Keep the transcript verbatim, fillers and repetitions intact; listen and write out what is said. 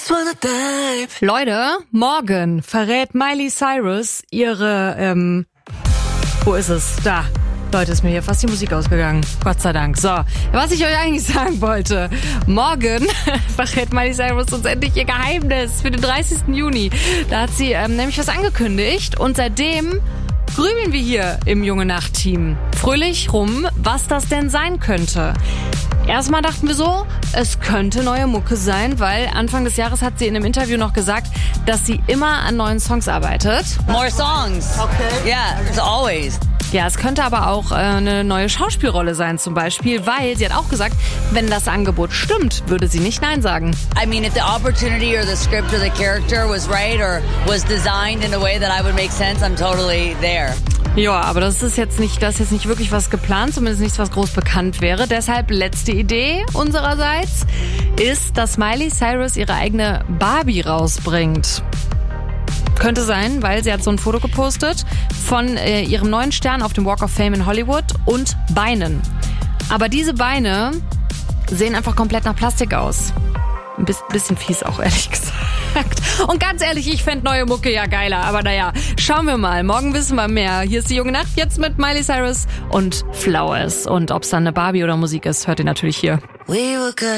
Leute, morgen verrät Miley Cyrus ihre, ähm, wo ist es? Da. Leute, ist mir hier fast die Musik ausgegangen. Gott sei Dank. So, was ich euch eigentlich sagen wollte. Morgen verrät Miley Cyrus uns endlich ihr Geheimnis für den dreißigsten Juni. Da hat sie ähm, nämlich was angekündigt und seitdem grübeln wir hier im Junge Nacht Team fröhlich rum, was das denn sein könnte. Erstmal dachten wir so, es könnte neue Mucke sein, weil Anfang des Jahres hat sie in einem Interview noch gesagt, dass sie immer an neuen Songs arbeitet. More songs. Okay. Yeah, it's always. Ja, es könnte aber auch äh, eine neue Schauspielrolle sein zum Beispiel, weil sie hat auch gesagt, wenn das Angebot stimmt, würde sie nicht Nein sagen. I mean, if the opportunity or the script or the character was right or was designed in a way that I would make sense, I'm totally there. Ja, aber das ist jetzt nicht, das ist jetzt nicht wirklich was geplant, zumindest nichts, was groß bekannt wäre. Deshalb letzte Idee unsererseits ist, dass Miley Cyrus ihre eigene Barbie rausbringt. Könnte sein, weil sie hat so ein Foto gepostet von äh, ihrem neuen Stern auf dem Walk of Fame in Hollywood und Beinen. Aber diese Beine sehen einfach komplett nach Plastik aus. Ein bisschen fies auch, ehrlich gesagt. Und ganz ehrlich, ich fände neue Mucke ja geiler. Aber naja, schauen wir mal. Morgen wissen wir mehr. Hier ist die Junge Nacht, jetzt mit Miley Cyrus und Flowers. Und ob es dann eine Barbie oder Musik ist, hört ihr natürlich hier. We were good.